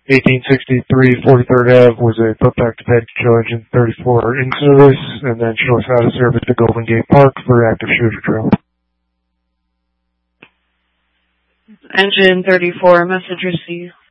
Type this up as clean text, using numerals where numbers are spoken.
1863 43rd Ave was a put-back to Petco Engine 34 in service, and then show us how to service the Golden Gate Park for active shooter drill. Engine 34, message received.